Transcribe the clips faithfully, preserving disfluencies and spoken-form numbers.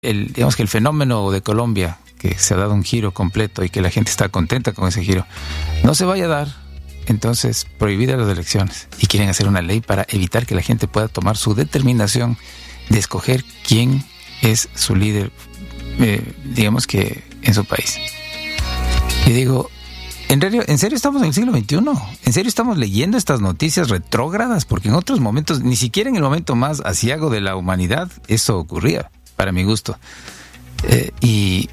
el, digamos que el fenómeno de Colombia, que se ha dado un giro completo y que la gente está contenta con ese giro, no se vaya a dar, entonces prohibidas las elecciones. Y quieren hacer una ley para evitar que la gente pueda tomar su determinación de escoger quién es su líder, eh, digamos que en su país. Y digo, ¿en serio, ¿en serio estamos en el siglo veintiuno? ¿En serio estamos leyendo estas noticias retrógradas? Porque en otros momentos, ni siquiera en el momento más aciago de la humanidad, eso ocurría, para mi gusto. Eh, y,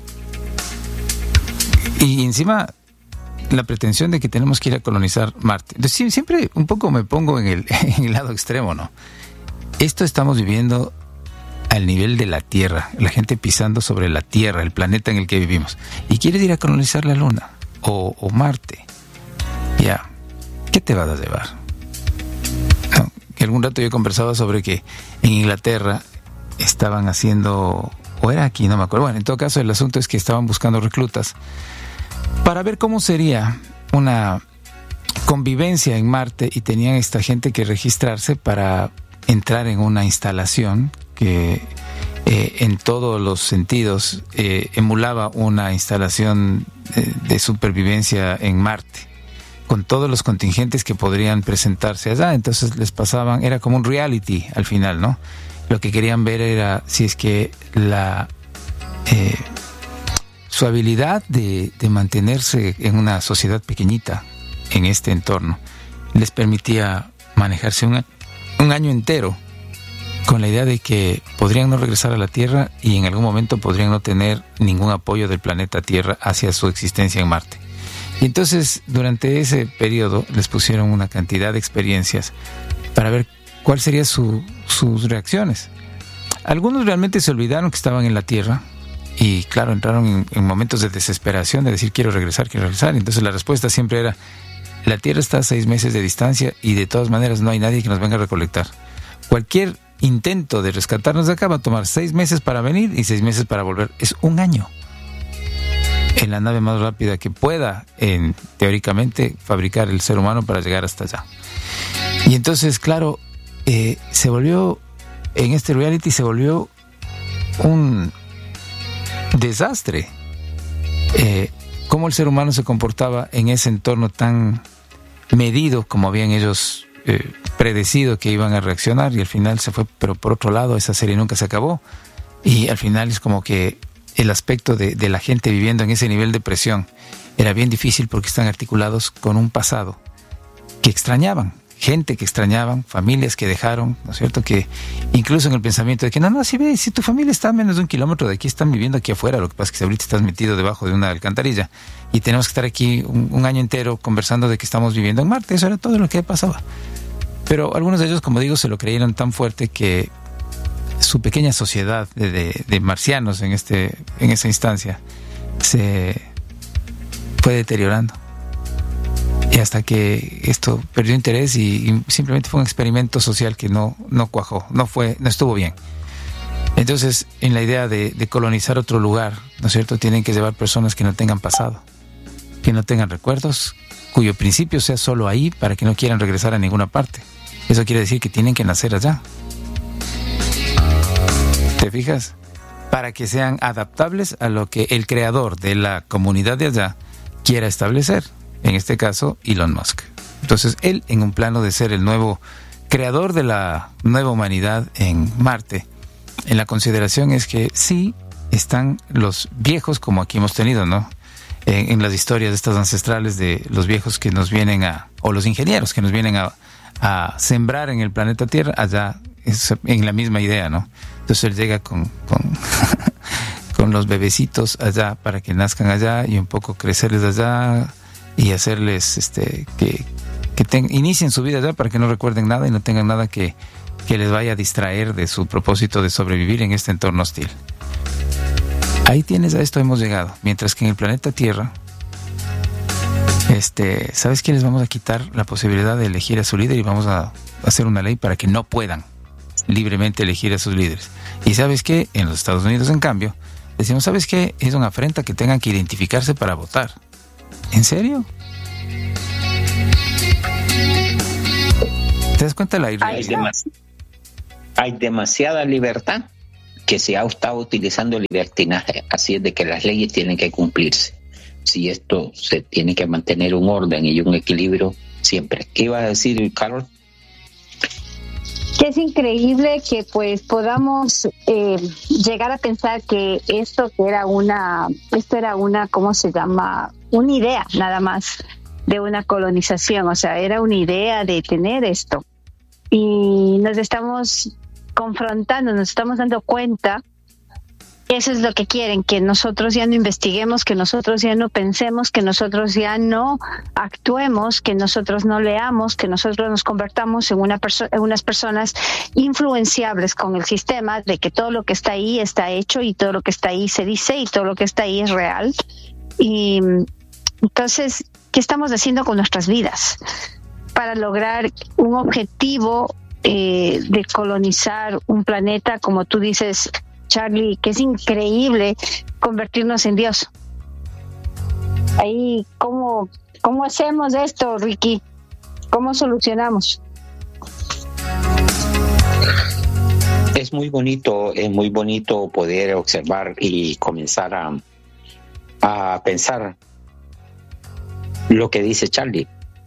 y encima, la pretensión de que tenemos que ir a colonizar Marte. Entonces, siempre un poco me pongo en el, en el lado extremo, ¿no? Esto estamos viviendo al nivel de la Tierra, la gente pisando sobre la Tierra, el planeta en el que vivimos. Y quieres ir a colonizar la Luna o, o Marte. Ya, ¿qué te vas a llevar? No, que algún rato yo conversaba sobre que en Inglaterra estaban haciendo, o era aquí, no me acuerdo. Bueno, en todo caso el asunto es que estaban buscando reclutas para ver cómo sería una convivencia en Marte, y tenían esta gente que registrarse para entrar en una instalación que eh, en todos los sentidos eh, emulaba una instalación eh, de supervivencia en Marte, con todos los contingentes que podrían presentarse allá. Entonces les pasaban, era como un reality al final, ¿no? Lo que querían ver era si es que la eh, su habilidad de, de mantenerse en una sociedad pequeñita en este entorno les permitía manejarse un, un año entero, con la idea de que podrían no regresar a la Tierra y en algún momento podrían no tener ningún apoyo del planeta Tierra hacia su existencia en Marte. Y entonces, durante ese periodo, les pusieron una cantidad de experiencias para ver cuál sería su, sus reacciones. Algunos realmente se olvidaron que estaban en la Tierra y, claro, entraron en, en momentos de desesperación, de decir, quiero regresar, quiero regresar. Y entonces la respuesta siempre era, la Tierra está a seis meses de distancia y de todas maneras no hay nadie que nos venga a recolectar. Cualquier intento de rescatarnos de acá va a tomar seis meses para venir y seis meses para volver. Es un año en la nave más rápida que pueda, en, teóricamente, fabricar el ser humano para llegar hasta allá. Y entonces, claro, eh, se volvió, en este reality se volvió un desastre. Eh, cómo el ser humano se comportaba en ese entorno tan medido como habían ellos Eh, predecido que iban a reaccionar, y al final se fue, pero por otro lado esa serie nunca se acabó, y al final es como que el aspecto de, de la gente viviendo en ese nivel de presión era bien difícil, porque están articulados con un pasado que extrañaban, gente que extrañaban, familias que dejaron, ¿no es cierto? Que incluso en el pensamiento de que no, no, si ves, si tu familia está a menos de un kilómetro de aquí, están viviendo aquí afuera, lo que pasa es que ahorita estás metido debajo de una alcantarilla y tenemos que estar aquí un, un año entero conversando de que estamos viviendo en Marte. Eso era todo lo que pasaba. Pero algunos de ellos, como digo, se lo creyeron tan fuerte que su pequeña sociedad de, de, de marcianos en este en esa instancia se fue deteriorando. Y hasta que esto perdió interés y, y simplemente fue un experimento social que no, no cuajó, no fue, no estuvo bien. Entonces, en la idea de, de colonizar otro lugar, ¿no es cierto?, tienen que llevar personas que no tengan pasado, que no tengan recuerdos, cuyo principio sea solo ahí, para que no quieran regresar a ninguna parte. Eso quiere decir que tienen que nacer allá. ¿Te fijas? Para que sean adaptables a lo que el creador de la comunidad de allá quiera establecer. En este caso, Elon Musk. Entonces, él, en un plano de ser el nuevo creador de la nueva humanidad en Marte, en la consideración es que sí están los viejos, como aquí hemos tenido, ¿no? En, en las historias estas ancestrales de los viejos que nos vienen a, o los ingenieros que nos vienen a, a sembrar en el planeta Tierra, allá es en la misma idea, ¿no? Entonces él llega con, con, con los bebecitos allá para que nazcan allá y un poco crecerles allá y hacerles este que, que ten, inicien su vida allá para que no recuerden nada y no tengan nada que, que les vaya a distraer de su propósito de sobrevivir en este entorno hostil. Ahí tienes, a esto hemos llegado. Mientras que en el planeta Tierra, este, ¿sabes qué? Les vamos a quitar la posibilidad de elegir a su líder y vamos a hacer una ley para que no puedan libremente elegir a sus líderes. Y ¿sabes qué? En los Estados Unidos, en cambio, decimos, ¿sabes qué? Es una afrenta que tengan que identificarse para votar. ¿En serio? ¿Te das cuenta de la irrealidad? Hay, demas- hay demasiada libertad. que se ha estado utilizando libertinaje, así es de que las leyes tienen que cumplirse. Si esto se tiene que mantener un orden y un equilibrio siempre. ¿Qué iba a decir, Carol? Que es increíble que pues podamos eh, llegar a pensar que esto que era una, esto era una, ¿cómo se llama? Una idea nada más de una colonización, o sea, era una idea de tener esto. Y nos estamos confrontando, nos estamos dando cuenta que eso es lo que quieren, que nosotros ya no investiguemos, que nosotros ya no pensemos, que nosotros ya no actuemos, que nosotros no leamos, que nosotros nos convertamos en, una perso- en unas personas influenciables con el sistema, de que todo lo que está ahí está hecho y todo lo que está ahí se dice y todo lo que está ahí es real. Y entonces, ¿qué estamos haciendo con nuestras vidas para lograr un objetivo eh, de colonizar un planeta, como tú dices, Charlie, que es increíble convertirnos en Dios? Ahí, ¿cómo, cómo hacemos esto, Ricky? ¿Cómo solucionamos? Es muy bonito, es muy bonito poder observar y comenzar a, a pensar lo que dice Charlie.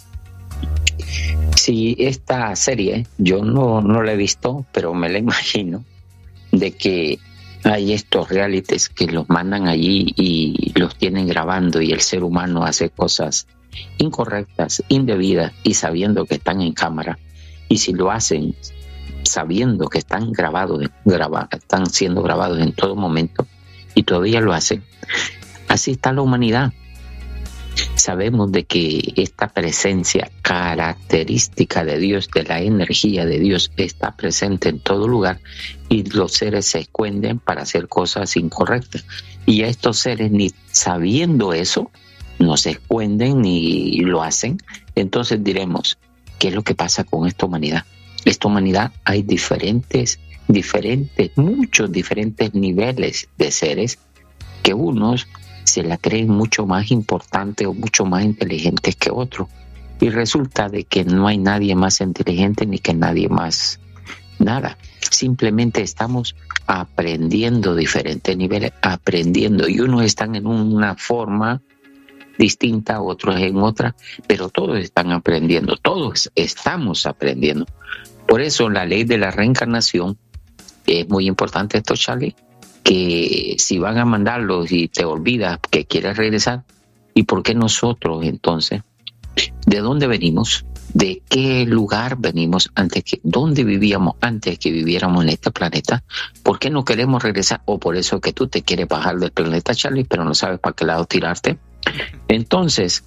Si esta serie, yo no, no la he visto, pero me la imagino, de que hay estos realities que los mandan allí y los tienen grabando y el ser humano hace cosas incorrectas, indebidas y sabiendo que están en cámara. Y si lo hacen sabiendo que están grabados, graba, están siendo grabados en todo momento y todavía lo hacen, así está la humanidad. Sabemos de que esta presencia característica de Dios, de la energía de Dios, está presente en todo lugar y los seres se esconden para hacer cosas incorrectas. Y a estos seres, ni sabiendo eso, no se esconden ni lo hacen. Entonces diremos, ¿qué es lo que pasa con esta humanidad? Esta humanidad hay diferentes, diferentes, muchos diferentes niveles de seres que unos se la creen mucho más importante o mucho más inteligentes que otros. Y resulta de que no hay nadie más inteligente ni que nadie más nada. Simplemente estamos aprendiendo diferentes niveles, aprendiendo. Y unos están en una forma distinta, otros en otra, pero todos están aprendiendo, todos estamos aprendiendo. Por eso la ley de la reencarnación es muy importante esto, Charlie, que si van a mandarlos y te olvidas que quieres regresar, ¿y por qué nosotros entonces? ¿De dónde venimos? ¿De qué lugar venimos antes que, dónde vivíamos antes que viviéramos en este planeta? ¿Por qué no queremos regresar? O por eso que tú te quieres bajar del planeta, Charlie, pero no sabes para qué lado tirarte. Entonces,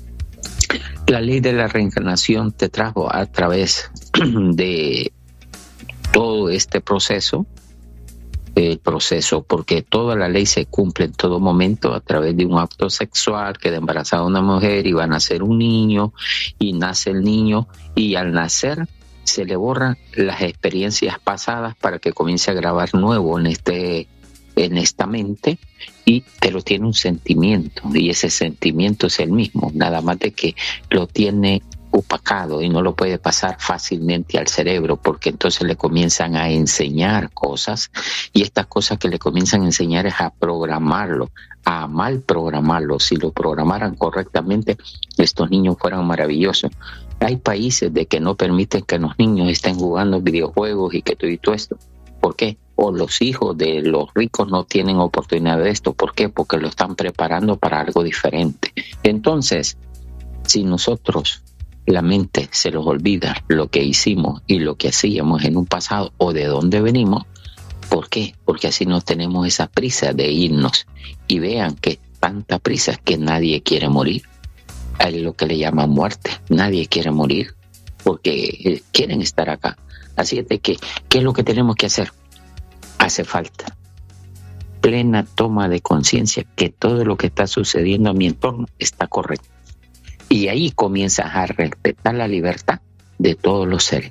la ley de la reencarnación te trajo a través de todo este proceso, el proceso, porque toda la ley se cumple en todo momento a través de un acto sexual, queda embarazada una mujer y va a nacer un niño, y nace el niño, y al nacer se le borran las experiencias pasadas para que comience a grabar nuevo en este en esta mente, y pero tiene un sentimiento, y ese sentimiento es el mismo, nada más de que lo tiene opacado y no lo puede pasar fácilmente al cerebro, porque entonces le comienzan a enseñar cosas, y estas cosas que le comienzan a enseñar es a programarlo, a mal programarlo. Si lo programaran correctamente, estos niños fueran maravillosos. Hay países de que no permiten que los niños estén jugando videojuegos y que todo y todo esto. ¿Por qué? O los hijos de los ricos no tienen oportunidad de esto. ¿Por qué? Porque lo están preparando para algo diferente. Entonces, si nosotros, la mente se nos olvida lo que hicimos y lo que hacíamos en un pasado o de dónde venimos, ¿por qué? Porque así no tenemos esa prisa de irnos. Y vean que tanta prisa que nadie quiere morir. Es lo que le llaman muerte. Nadie quiere morir porque quieren estar acá. Así es de que, ¿qué es lo que tenemos que hacer? Hace falta plena toma de conciencia que todo lo que está sucediendo a mi entorno está correcto. Y ahí comienzas a respetar la libertad de todos los seres.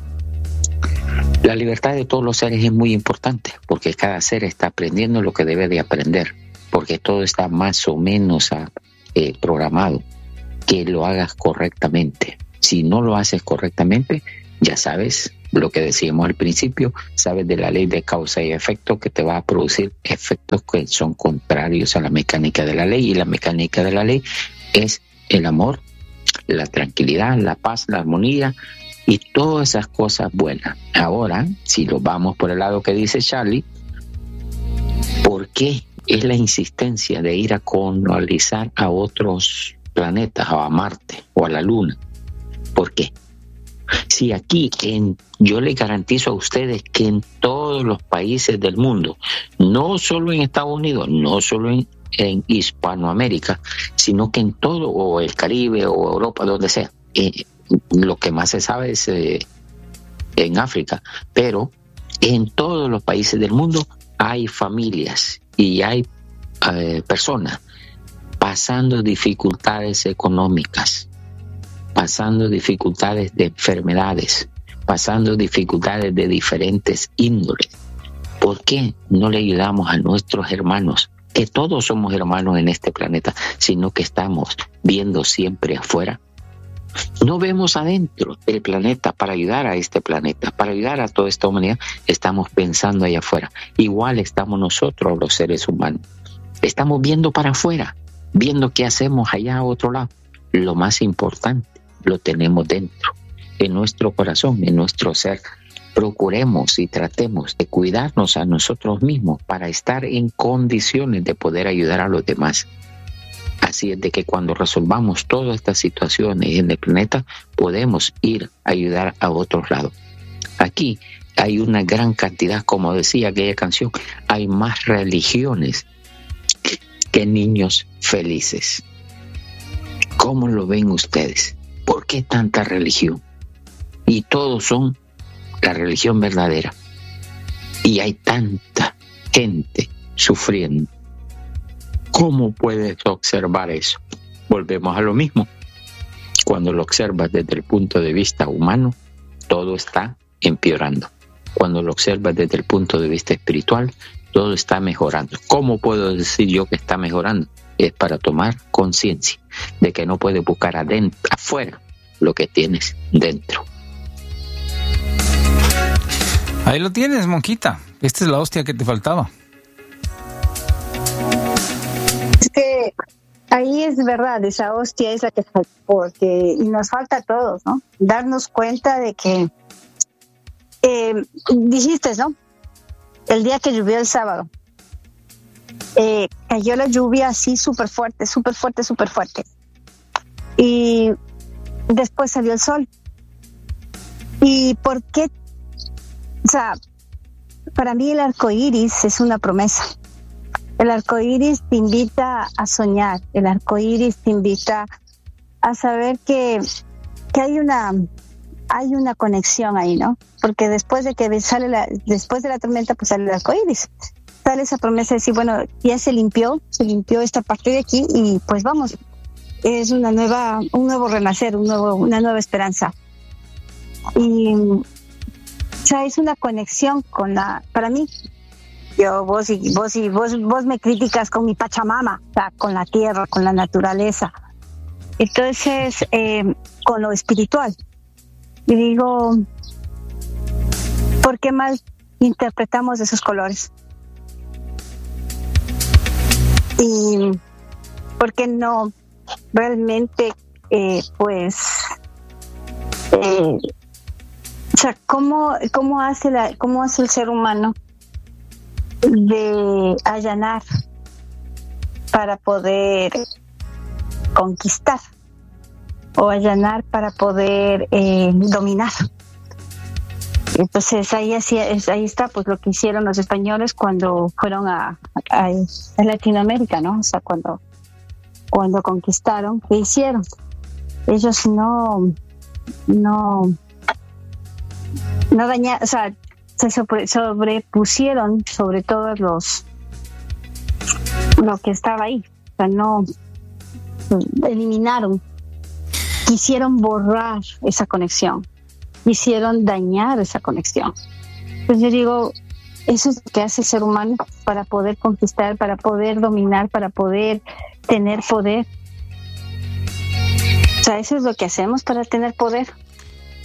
La libertad de todos los seres es muy importante porque cada ser está aprendiendo lo que debe de aprender, porque todo está más o menos eh, programado, que lo hagas correctamente. Si no lo haces correctamente, ya sabes lo que decíamos al principio, sabes de la ley de causa y efecto, que te va a producir efectos que son contrarios a la mecánica de la ley, y la mecánica de la ley es el amor, la tranquilidad, la paz, la armonía y todas esas cosas buenas. Ahora, si lo vamos por el lado que dice Charlie, ¿por qué es la insistencia de ir a colonizar a otros planetas, o a Marte, o a la Luna? ¿Por qué? Si aquí, en, yo les garantizo a ustedes que en todos los países del mundo, no solo en Estados Unidos, no solo en, en Hispanoamérica, sino que en todo, o el Caribe, o Europa, donde sea, eh, lo que más se sabe es eh, en África, pero en todos los países del mundo hay familias y hay eh, personas pasando dificultades económicas, pasando dificultades de enfermedades, pasando dificultades de diferentes índoles. ¿Por qué no le ayudamos a nuestros hermanos, que todos somos hermanos en este planeta, sino que estamos viendo siempre afuera? No vemos adentro del planeta para ayudar a este planeta, para ayudar a toda esta humanidad. Estamos pensando allá afuera. Igual estamos nosotros, los seres humanos. Estamos viendo para afuera, viendo qué hacemos allá a otro lado. Lo más importante lo tenemos dentro, en nuestro corazón, en nuestro ser. Procuremos y tratemos de cuidarnos a nosotros mismos para estar en condiciones de poder ayudar a los demás. Así es de que cuando resolvamos todas estas situaciones en el planeta, podemos ir a ayudar a otros lados. Aquí hay una gran cantidad, como decía aquella canción, hay más religiones que niños felices. ¿Cómo lo ven ustedes? ¿Por qué tanta religión? Y todos son la religión verdadera. Y hay tanta gente sufriendo. ¿Cómo puedes observar eso? Volvemos a lo mismo. Cuando lo observas desde el punto de vista humano, todo está empeorando. Cuando lo observas desde el punto de vista espiritual, todo está mejorando. ¿Cómo puedo decir yo que está mejorando? Es para tomar conciencia de que no puedes buscar adentro, afuera lo que tienes dentro. Ahí lo tienes, Monquita. Esta es la hostia que te faltaba. Es que ahí es verdad, esa hostia es la que falta, porque y nos falta a todos, ¿no? Darnos cuenta de que eh, dijiste, ¿no? El día que llovió el sábado, eh, cayó la lluvia así súper fuerte, súper fuerte, súper fuerte. Y después salió el sol. ¿Y por qué? O sea, para mí el arco iris es una promesa. El arco iris te invita a soñar. El arco iris te invita a saber que, que hay una hay una conexión ahí, ¿no? Porque después de que sale la, después de la tormenta, pues sale el arco iris. Sale esa promesa de decir, bueno, ya se limpió, se limpió esta parte de aquí y pues vamos, es una nueva, un nuevo renacer, un nuevo, una nueva esperanza. Y o sea, es una conexión con la, para mí, yo, vos y vos y vos, vos me criticas con mi Pachamama, o sea, con la tierra, con la naturaleza. Entonces, eh, con lo espiritual. Y digo, ¿por qué mal interpretamos esos colores? Y ¿por qué no realmente, eh, pues, eh, o sea, cómo, cómo hace la, cómo hace el ser humano de allanar para poder conquistar o allanar para poder eh, dominar? Entonces ahí así ahí está pues lo que hicieron los españoles cuando fueron a, a, a Latinoamérica, ¿no? O sea, cuando cuando conquistaron, ¿qué hicieron? Ellos no no no dañaron, o sea, se sobre, sobrepusieron sobre todos los lo que estaba ahí, o sea, no eliminaron, quisieron borrar esa conexión, quisieron dañar esa conexión. Pues yo digo, eso es lo que hace el ser humano para poder conquistar, para poder dominar, para poder tener poder. O sea, eso es lo que hacemos para tener poder.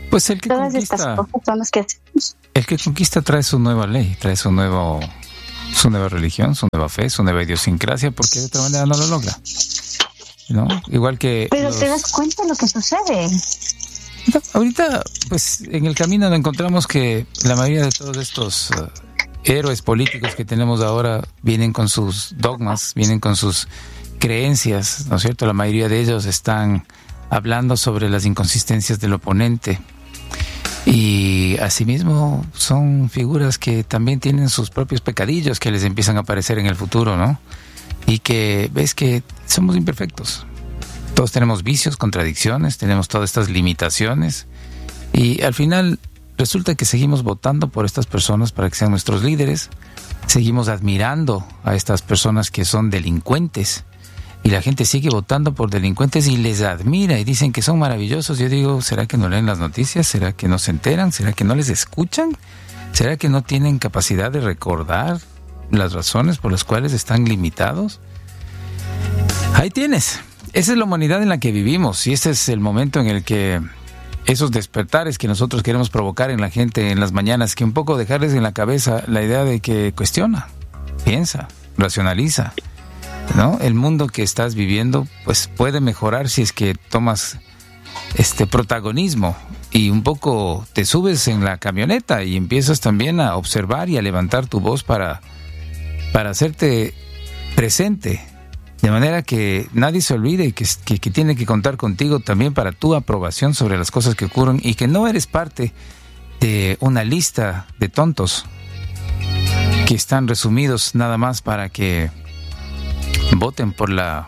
Pues el que Todas conquista, estas cosas son las que hacemos. El que conquista trae su nueva ley, trae su nuevo, su nueva religión, su nueva fe, su nueva idiosincrasia, porque de otra manera no lo logra, ¿no? Igual que. Pero los... te das cuenta de lo que sucede. Ahorita, pues, en el camino nos encontramos que la mayoría de todos estos uh, héroes políticos que tenemos ahora vienen con sus dogmas, vienen con sus creencias, ¿no es cierto? La mayoría de ellos están hablando sobre las inconsistencias del oponente. Y asimismo son figuras que también tienen sus propios pecadillos que les empiezan a aparecer en el futuro, ¿no? Y que ves que somos imperfectos. Todos tenemos vicios, contradicciones, tenemos todas estas limitaciones. Y al final resulta que seguimos votando por estas personas para que sean nuestros líderes. Seguimos admirando a estas personas que son delincuentes. Y la gente sigue votando por delincuentes y les admira y dicen que son maravillosos. Yo digo, ¿será que no leen las noticias? ¿Será que no se enteran? ¿Será que no les escuchan? ¿Será que no tienen capacidad de recordar las razones por las cuales están limitados? Ahí tienes. Esa es la humanidad en la que vivimos y ese es el momento en el que esos despertares que nosotros queremos provocar en la gente en las mañanas, que un poco dejarles en la cabeza la idea de que cuestiona, piensa, racionaliza, ¿no? El mundo que estás viviendo pues puede mejorar si es que tomas este protagonismo y un poco te subes en la camioneta y empiezas también a observar y a levantar tu voz para, para hacerte presente, de manera que nadie se olvide que, que, que tiene que contar contigo también para tu aprobación sobre las cosas que ocurren y que no eres parte de una lista de tontos que están resumidos nada más para que voten por la,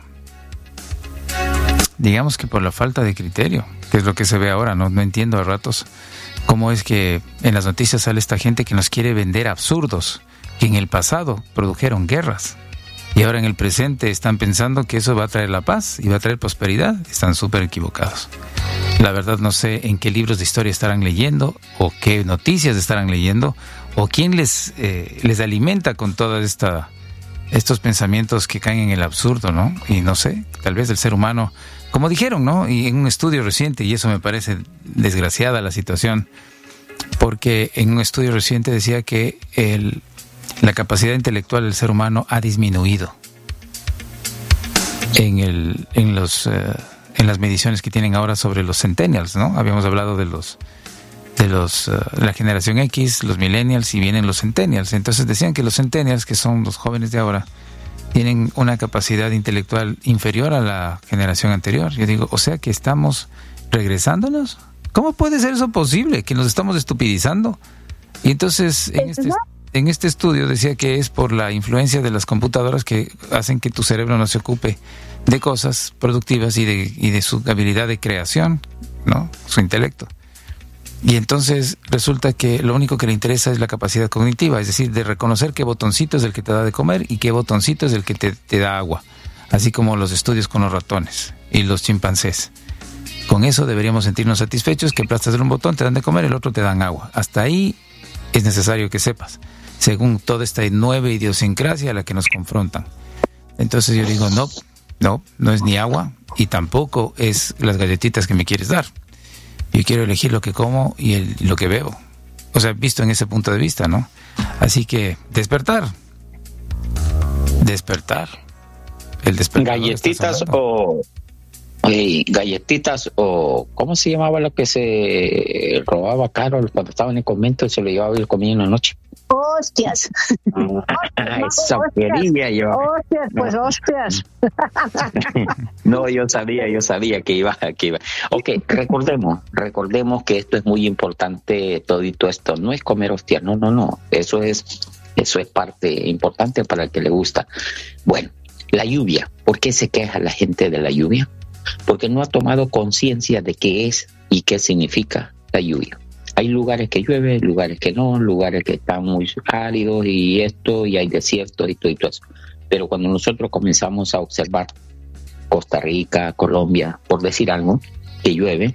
digamos que por la falta de criterio, que es lo que se ve ahora. No, no entiendo a ratos cómo es que en las noticias sale esta gente que nos quiere vender absurdos, que en el pasado produjeron guerras y ahora en el presente están pensando que eso va a traer la paz y va a traer prosperidad. Están súper equivocados. La verdad no sé en qué libros de historia estarán leyendo o qué noticias estarán leyendo o quién les, eh, les alimenta con toda esta estos pensamientos que caen en el absurdo, ¿no? Y no sé, tal vez el ser humano, como dijeron, ¿no? Y en un estudio reciente, y eso me parece desgraciada la situación, porque en un estudio reciente decía que el, la capacidad intelectual del ser humano ha disminuido en el en los uh, en las mediciones que tienen ahora sobre los centennials, ¿no? Habíamos hablado de los de los uh, la generación X, los millennials y vienen los centennials. Entonces decían que los centennials, que son los jóvenes de ahora, tienen una capacidad intelectual inferior a la generación anterior. Yo digo, o sea que estamos regresándonos. ¿Cómo puede ser eso posible? Que nos estamos estupidizando. Y entonces en este en este estudio decía que es por la influencia de las computadoras que hacen que tu cerebro no se ocupe de cosas productivas y de y de su habilidad de creación, ¿no? Su intelecto. Y entonces resulta que lo único que le interesa es la capacidad cognitiva, es decir, de reconocer qué botoncito es el que te da de comer y qué botoncito es el que te, te da agua, así como los estudios con los ratones y los chimpancés. Con eso deberíamos sentirnos satisfechos, que aplastas un botón, te dan de comer, el otro te dan agua. Hasta ahí es necesario que sepas, según toda esta nueva idiosincrasia a la que nos confrontan. Entonces yo digo, no, no, no es ni agua y tampoco es las galletitas que me quieres dar. Yo quiero elegir lo que como y el, lo que veo. O sea, visto en ese punto de vista, ¿no? Así que, despertar. Despertar. El despertar. Galletitas o... Oye, galletitas o... ¿Cómo se llamaba lo que se robaba Carol cuando estaba en el convento y se lo llevaba y lo comía en la noche? Hostias. Esa quería yo. Hostias, pues hostias. No, yo sabía, yo sabía que iba, que iba. Ok, recordemos, recordemos que esto es muy importante, todito esto. No es comer hostias, no, no, no. Eso es, eso es parte importante para el que le gusta. Bueno, la lluvia. ¿Por qué se queja la gente de la lluvia? Porque no ha tomado conciencia de qué es y qué significa la lluvia. Hay lugares que llueve, lugares que no, lugares que están muy áridos y esto, y hay desiertos y todo y todo eso. Pero cuando nosotros comenzamos a observar Costa Rica, Colombia, por decir algo, que llueve,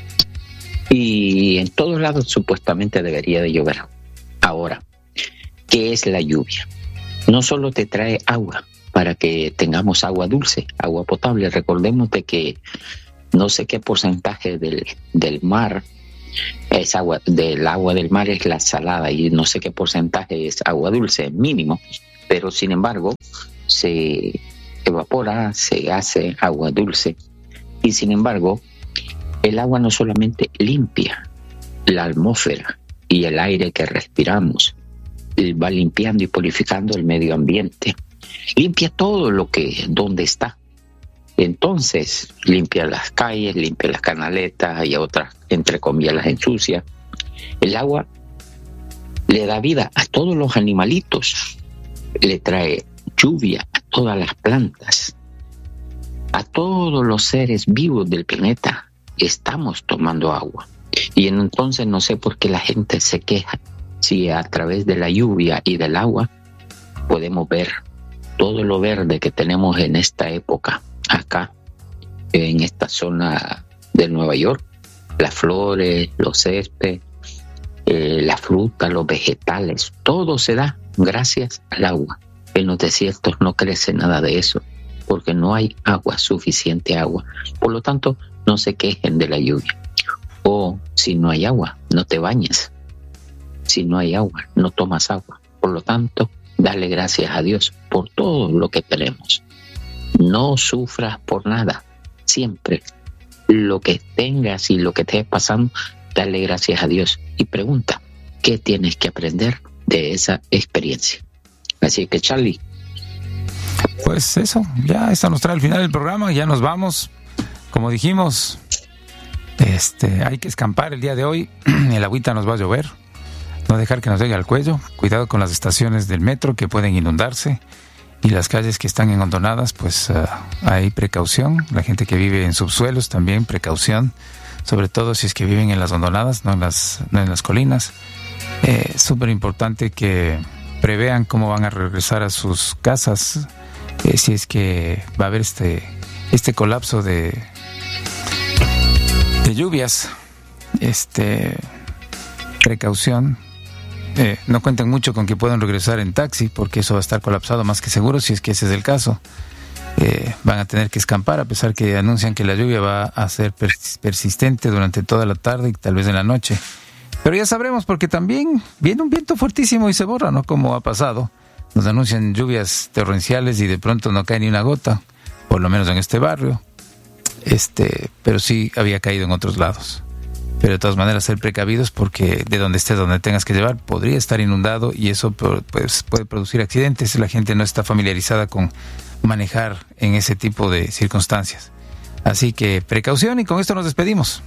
y en todos lados supuestamente debería de llover. Ahora, ¿qué es la lluvia? No solo te trae agua para que tengamos agua dulce, agua potable. Recordemos de que no sé qué porcentaje del, del mar es agua del agua del mar, es la salada, y no sé qué porcentaje es agua dulce, mínimo, pero sin embargo se evapora, se hace agua dulce, y sin embargo el agua no solamente limpia la atmósfera y el aire que respiramos, va limpiando y purificando el medio ambiente, limpia todo lo que donde está. Entonces limpia las calles, limpia las canaletas y otras, entre comillas, las ensucia. El agua le da vida a todos los animalitos, le trae lluvia a todas las plantas, a todos los seres vivos del planeta. Estamos tomando agua. Y entonces no sé por qué la gente se queja si a través de la lluvia y del agua podemos ver todo lo verde que tenemos en esta época, acá, en esta zona de Nueva York, las flores, los céspedes, eh, la fruta, los vegetales, todo se da gracias al agua. En los desiertos no crece nada de eso, porque no hay agua, suficiente agua. Por lo tanto, no se quejen de la lluvia. O si no hay agua, no te bañes. Si no hay agua, no tomas agua. Por lo tanto, dale gracias a Dios por todo lo que tenemos. No sufras por nada. Siempre lo que tengas y lo que estés pasando, dale gracias a Dios y pregunta, ¿qué tienes que aprender de esa experiencia? Así que, Charlie. Pues eso, ya esto nos trae al final del programa, ya nos vamos. Como dijimos, este, hay que escampar el día de hoy. El agüita nos va a llover. No dejar que nos llegue al cuello. Cuidado con las estaciones del metro que pueden inundarse. Y las calles que están engondonadas, pues uh, hay precaución. La gente que vive en subsuelos también, precaución. Sobre todo si es que viven en las hondonadas, no en las, no en las colinas. Es eh, súper importante que prevean cómo van a regresar a sus casas. Eh, si es que va a haber este, este colapso de, de lluvias. Este, precaución. Eh, no cuenten mucho con que puedan regresar en taxi, porque eso va a estar colapsado más que seguro, si es que ese es el caso. Eh, van a tener que escampar, a pesar que anuncian que la lluvia va a ser pers- persistente durante toda la tarde y tal vez en la noche. Pero ya sabremos, porque también viene un viento fuertísimo y se borra, ¿no? Como ha pasado. Nos anuncian lluvias torrenciales y de pronto no cae ni una gota, por lo menos en este barrio. Este, pero sí había caído en otros lados. Pero de todas maneras, ser precavidos, porque de donde estés, donde tengas que llevar, podría estar inundado y eso pues, puede producir accidentes. La gente no está familiarizada con manejar en ese tipo de circunstancias. Así que precaución, y con esto nos despedimos.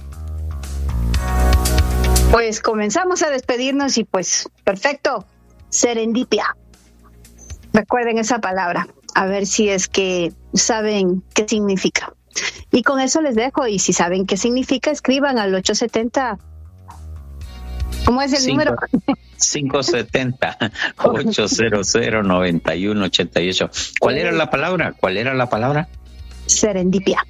Pues comenzamos a despedirnos y pues perfecto, serendipia. Recuerden esa palabra, a ver si es que saben qué significa. Y con eso les dejo, y si saben qué significa, escriban al ocho setenta. ¿Cómo es el Cinco, número? cinco setenta, ocho cero cero, nueve uno ocho ocho. ¿Cuál era la palabra? ¿Cuál era la palabra? Serendipia.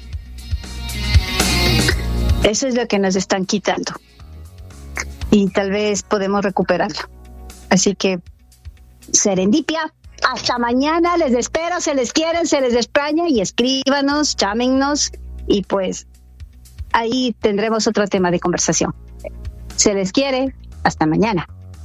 Eso es lo que nos están quitando. Y tal vez podemos recuperarlo. Así que, serendipia. Hasta mañana, les espero, se les quiere, se les extraña, y escríbanos, llámennos, y pues ahí tendremos otro tema de conversación. Se les quiere, hasta mañana.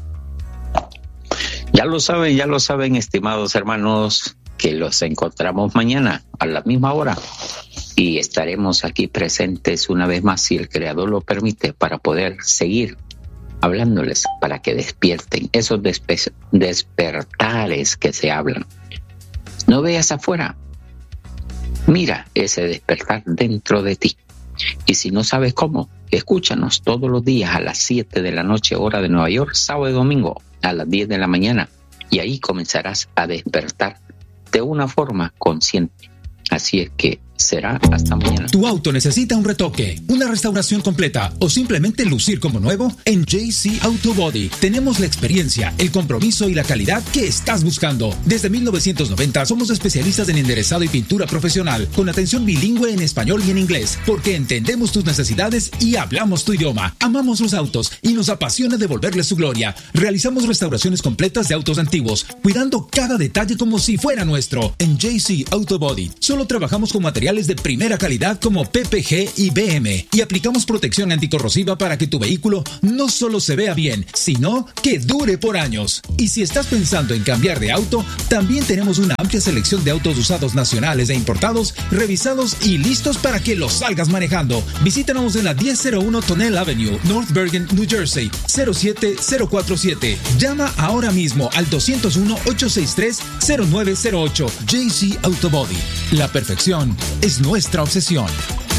Ya lo saben, ya lo saben, estimados hermanos, que los encontramos mañana a la misma hora y estaremos aquí presentes una vez más, si el Creador lo permite, para poder seguir hablándoles, para que despierten esos despe- despertares que se hablan. No veas afuera, mira ese despertar dentro de ti. Y si no sabes cómo, escúchanos todos los días a las siete de la noche, hora de Nueva York, sábado y domingo a las diez de la mañana, y ahí comenzarás a despertar de una forma consciente. Así es que será hasta mañana. ¿Tu auto necesita un retoque, una restauración completa o simplemente lucir como nuevo? En J C Auto Body tenemos la experiencia, el compromiso y la calidad que estás buscando. Desde mil novecientos noventa somos especialistas en enderezado y pintura profesional, con atención bilingüe en español y en inglés, porque entendemos tus necesidades y hablamos tu idioma. Amamos los autos y nos apasiona devolverles su gloria. Realizamos restauraciones completas de autos antiguos, cuidando cada detalle como si fuera nuestro. En J C Auto Body solo trabajamos con materiales materiales de primera calidad como P P G y B M y aplicamos protección anticorrosiva para que tu vehículo no solo se vea bien, sino que dure por años. Y si estás pensando en cambiar de auto, también tenemos una amplia selección de autos usados nacionales e importados, revisados y listos para que los salgas manejando. Visítanos en la diez cero uno Tonnelle Avenue, North Bergen, New Jersey, cero siete cero cuatro siete. Llama ahora mismo al dos cero uno, ocho seis tres, cero nueve cero ocho. J C Autobody. La perfección es nuestra obsesión.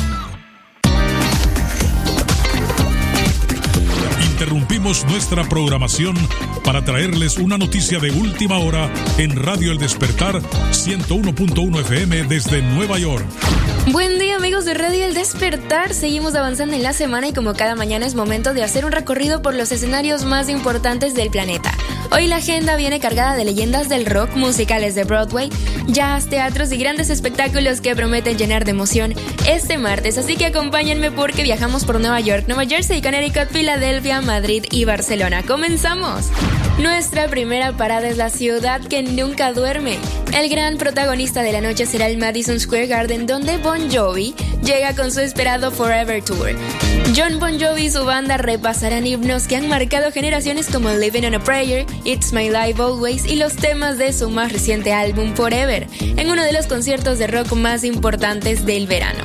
Interrumpimos nuestra programación para traerles una noticia de última hora en Radio El Despertar ciento uno punto uno F M desde Nueva York. Buen día, amigos de Radio El Despertar. Seguimos avanzando en la semana y como cada mañana es momento de hacer un recorrido por los escenarios más importantes del planeta. Hoy la agenda viene cargada de leyendas del rock, musicales de Broadway, jazz, teatros y grandes espectáculos que prometen llenar de emoción este martes. Así que acompáñenme porque viajamos por Nueva York, Nueva Jersey, Connecticut, Filadelfia, Madrid y Barcelona. ¡Comenzamos! Nuestra primera parada es la ciudad que nunca duerme. El gran protagonista de la noche será el Madison Square Garden, donde Bon Jovi llega con su esperado Forever Tour. John Bon Jovi y su banda repasarán himnos que han marcado generaciones como Living on a Prayer, It's My Life Always y los temas de su más reciente álbum Forever, en uno de los conciertos de rock más importantes del verano.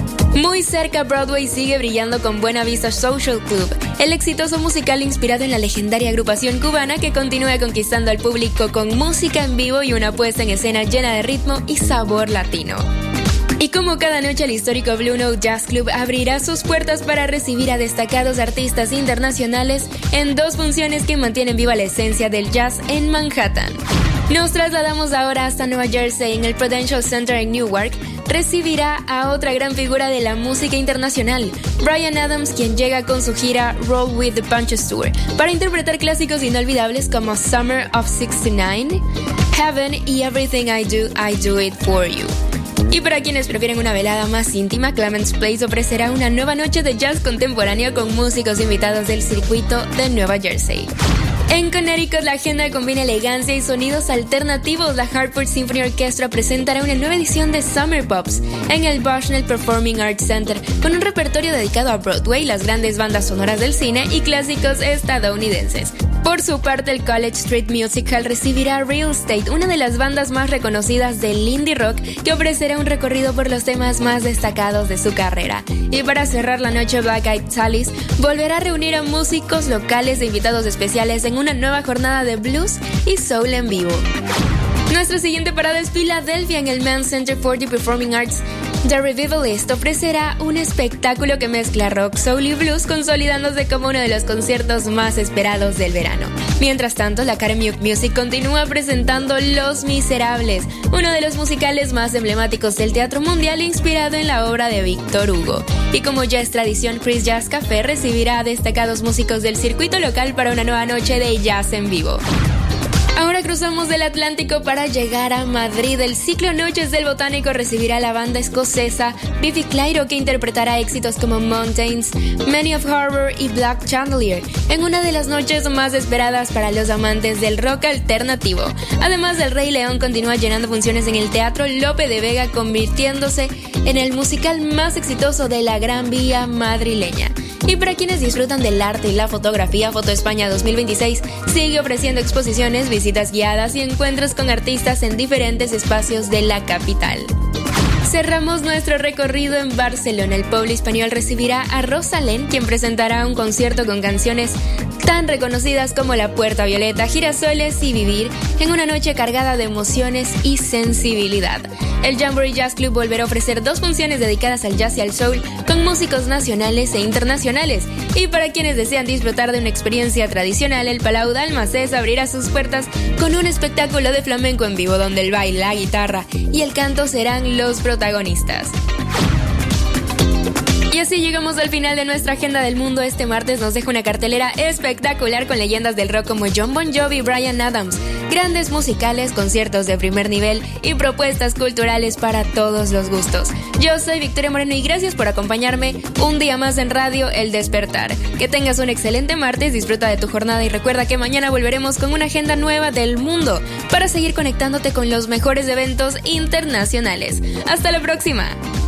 Muy cerca, Broadway sigue brillando con Buena Vista Social Club, el exitoso musical inspirado en la legendaria agrupación cubana que continúa conquistando al público con música en vivo y una puesta en escena llena de ritmo y sabor latino. Y como cada noche, el histórico Blue Note Jazz Club abrirá sus puertas para recibir a destacados artistas internacionales en dos funciones que mantienen viva la esencia del jazz en Manhattan. Nos trasladamos ahora hasta Nueva Jersey. En el Prudential Center en Newark recibirá a otra gran figura de la música internacional, Bryan Adams, quien llega con su gira Roll with the Punches Tour para interpretar clásicos inolvidables como Summer of sixty nine, Heaven y Everything I Do, I Do It For You. Y para quienes prefieren una velada más íntima, Clements Place ofrecerá una nueva noche de jazz contemporáneo con músicos invitados del circuito de Nueva Jersey. En Connecticut, la agenda combina elegancia y sonidos alternativos. La Hartford Symphony Orchestra presentará una nueva edición de Summer Pops en el Bushnell Performing Arts Center con un repertorio dedicado a Broadway, las grandes bandas sonoras del cine y clásicos estadounidenses. Por su parte, el College Street Music Hall recibirá Real Estate, una de las bandas más reconocidas del indie rock, que ofrecerá un recorrido por los temas más destacados de su carrera. Y para cerrar la noche, Black Eyed Sally's volverá a reunir a músicos locales e invitados especiales en una nueva jornada de blues y soul en vivo. Nuestra siguiente parada es Filadelfia. En el Mann Center for the Performing Arts, The Revivalist ofrecerá un espectáculo que mezcla rock, soul y blues, consolidándose como uno de los conciertos más esperados del verano. Mientras tanto, la Academy of Music continúa presentando Los Miserables, uno de los musicales más emblemáticos del teatro mundial inspirado en la obra de Víctor Hugo. Y como ya es tradición, Chris Jazz Café recibirá a destacados músicos del circuito local para una nueva noche de jazz en vivo. Ahora cruzamos del Atlántico para llegar a Madrid. El ciclo Noches del Botánico recibirá a la banda escocesa Biffy Clyro, que interpretará éxitos como Mountains, Many of Horror y Black Chandelier, en una de las noches más esperadas para los amantes del rock alternativo. Además, El Rey León continúa llenando funciones en el Teatro Lope de Vega, convirtiéndose en el musical más exitoso de la Gran Vía madrileña. Y para quienes disfrutan del arte y la fotografía, Foto España dos mil veintiséis sigue ofreciendo exposiciones, visitas guiadas y encuentros con artistas en diferentes espacios de la capital. Cerramos nuestro recorrido en Barcelona. El pueblo español recibirá a Rosalén, quien presentará un concierto con canciones tan reconocidas como La Puerta Violeta, Girasoles y Vivir, en una noche cargada de emociones y sensibilidad. El Jamboree Jazz Club volverá a ofrecer dos funciones dedicadas al jazz y al soul con músicos nacionales e internacionales. Y para quienes desean disfrutar de una experiencia tradicional, el Palau d'Almacés abrirá sus puertas con un espectáculo de flamenco en vivo donde el baile, la guitarra y el canto serán los protagonistas. Y Y así llegamos al final de nuestra agenda del mundo. Este martes nos deja una cartelera espectacular con leyendas del rock como Jon Bon Jovi y Bryan Adams, grandes musicales, conciertos de primer nivel y propuestas culturales para todos los gustos. Yo soy Victoria Moreno y gracias por acompañarme un día más en Radio El Despertar. Que tengas un excelente martes, disfruta de tu jornada y recuerda que mañana volveremos con una agenda nueva del mundo para seguir conectándote con los mejores eventos internacionales. Hasta la próxima.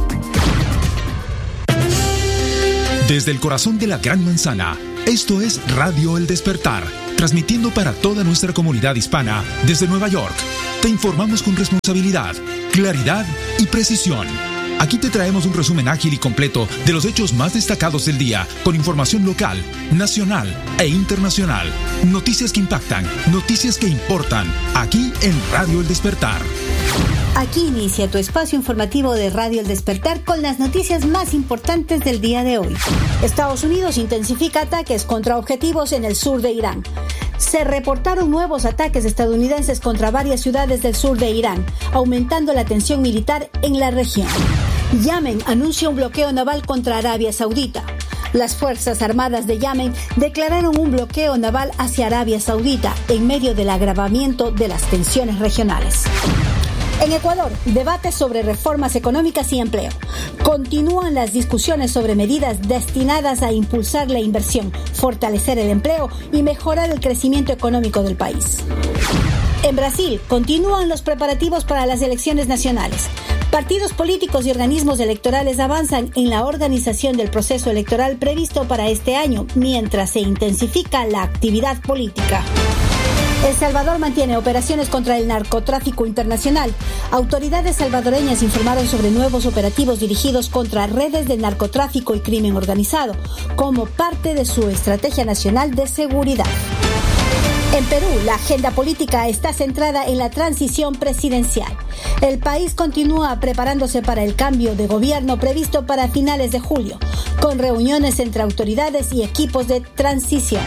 Desde el corazón de la Gran Manzana, esto es Radio El Despertar, transmitiendo para toda nuestra comunidad hispana desde Nueva York. Te informamos con responsabilidad, claridad y precisión. Aquí te traemos un resumen ágil y completo de los hechos más destacados del día, con información local, nacional e internacional. Noticias que impactan, noticias que importan, aquí en Radio El Despertar. Aquí inicia tu espacio informativo de Radio El Despertar con las noticias más importantes del día de hoy. Estados Unidos intensifica ataques contra objetivos en el sur de Irán. Se reportaron nuevos ataques estadounidenses contra varias ciudades del sur de Irán, aumentando la tensión militar en la región. Yemen anuncia un bloqueo naval contra Arabia Saudita. Las Fuerzas Armadas de Yemen declararon un bloqueo naval hacia Arabia Saudita en medio del agravamiento de las tensiones regionales. En Ecuador, debates sobre reformas económicas y empleo. Continúan las discusiones sobre medidas destinadas a impulsar la inversión, fortalecer el empleo y mejorar el crecimiento económico del país. En Brasil, continúan los preparativos para las elecciones nacionales. Partidos políticos y organismos electorales avanzan en la organización del proceso electoral previsto para este año, mientras se intensifica la actividad política. El Salvador mantiene operaciones contra el narcotráfico internacional. Autoridades salvadoreñas informaron sobre nuevos operativos dirigidos contra redes de narcotráfico y crimen organizado, como parte de su estrategia nacional de seguridad. En Perú, la agenda política está centrada en la transición presidencial. El país continúa preparándose para el cambio de gobierno previsto para finales de julio, con reuniones entre autoridades y equipos de transición.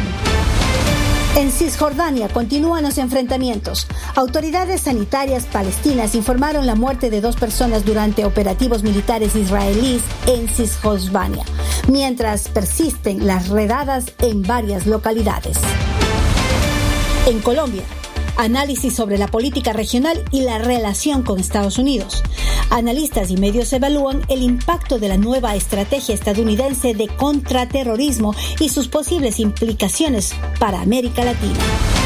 En Cisjordania continúan los enfrentamientos. Autoridades sanitarias palestinas informaron la muerte de dos personas durante operativos militares israelíes en Cisjordania, mientras persisten las redadas en varias localidades. En Colombia, análisis sobre la política regional y la relación con Estados Unidos. Analistas y medios evalúan el impacto de la nueva estrategia estadounidense de contraterrorismo y sus posibles implicaciones para América Latina.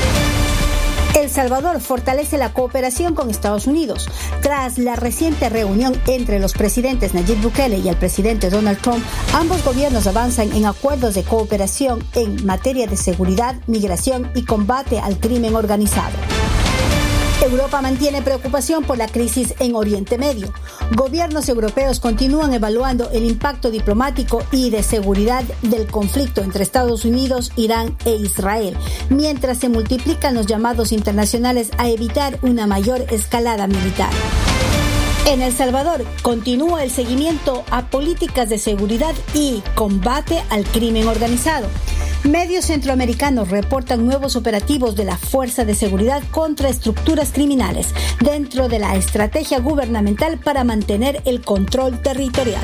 El Salvador fortalece la cooperación con Estados Unidos. Tras la reciente reunión entre los presidentes Nayib Bukele y el presidente Donald Trump, ambos gobiernos avanzan en acuerdos de cooperación en materia de seguridad, migración y combate al crimen organizado. Europa mantiene preocupación por la crisis en Oriente Medio. Gobiernos europeos continúan evaluando el impacto diplomático y de seguridad del conflicto entre Estados Unidos, Irán e Israel, mientras se multiplican los llamados internacionales a evitar una mayor escalada militar. En El Salvador continúa el seguimiento a políticas de seguridad y combate al crimen organizado. Medios centroamericanos reportan nuevos operativos de la Fuerza de Seguridad contra estructuras criminales dentro de la estrategia gubernamental para mantener el control territorial.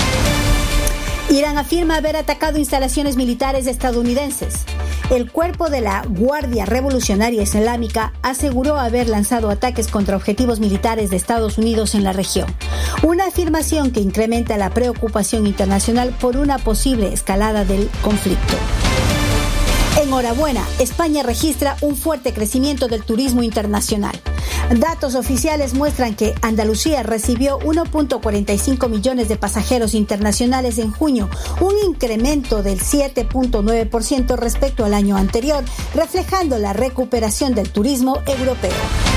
Irán afirma haber atacado instalaciones militares estadounidenses. El cuerpo de la Guardia Revolucionaria Islámica aseguró haber lanzado ataques contra objetivos militares de Estados Unidos en la región, una afirmación que incrementa la preocupación internacional por una posible escalada del conflicto. Enhorabuena, España registra un fuerte crecimiento del turismo internacional. Datos oficiales muestran que Andalucía recibió uno punto cuarenta y cinco millones de pasajeros internacionales en junio, un incremento del siete punto nueve por ciento respecto al año anterior, reflejando la recuperación del turismo europeo.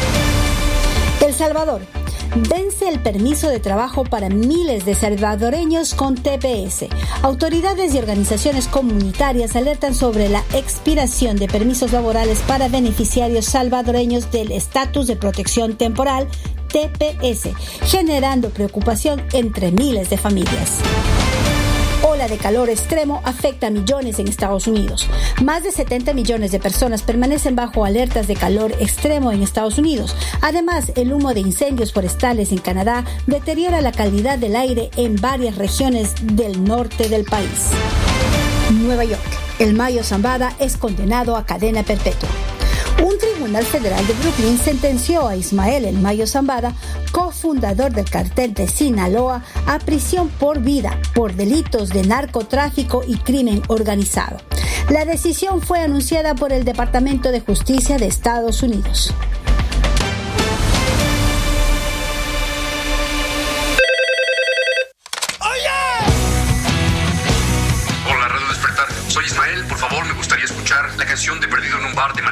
El Salvador vence el permiso de trabajo para miles de salvadoreños con T P S. Autoridades y organizaciones comunitarias alertan sobre la expiración de permisos laborales para beneficiarios salvadoreños del estatus de protección temporal T P S, generando preocupación entre miles de familias. ola de calor extremo afecta a millones en Estados Unidos. Más de setenta millones de personas permanecen bajo alertas de calor extremo en Estados Unidos. Además, el humo de incendios forestales en Canadá deteriora la calidad del aire en varias regiones del norte del país. Nueva York. El Mayo Zambada es condenado a cadena perpetua. Un tribunal federal de Brooklyn sentenció a Ismael El Mayo Zambada, cofundador del cartel de Sinaloa, a prisión por vida por delitos de narcotráfico y crimen organizado. La decisión fue anunciada por el Departamento de Justicia de Estados Unidos. Hola, Radio Despertar. Soy Ismael. Por favor, me gustaría escuchar la canción de Perdido en un Bar de Maná.